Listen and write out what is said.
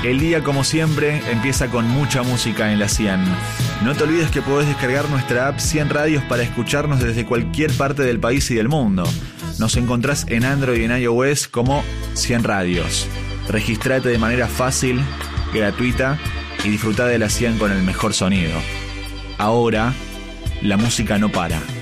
El día, como siempre, empieza con mucha música en la 100. No te olvides que podés descargar nuestra app 100 Radios para escucharnos desde cualquier parte del país y del mundo. Nos encontrás en Android y en iOS como 100 Radios. Registrate de manera fácil, gratuita y disfrutá de la 100 con el mejor sonido. Ahora, la música no para.